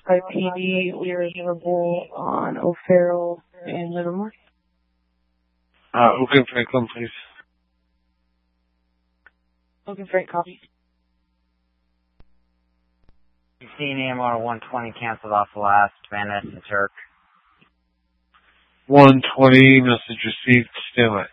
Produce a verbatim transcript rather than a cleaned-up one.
Sky P D, we are available on O'Farrell and Livermore. Uh, Oakland Franklin, please. Oakland Frank, copy. C N A M R one twenty canceled off the last, Van Ness and Turk. one twenty, message received, stand by.